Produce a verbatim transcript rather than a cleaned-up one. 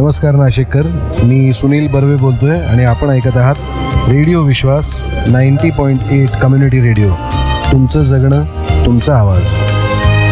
नमस्कार नाशिककर, मी सुनील बर्वे बोलतोय आणि आपण ऐकत आहात रेडिओ विश्वास ninety point eight community radio. तुमचं जगणं, तुमचा आवाज.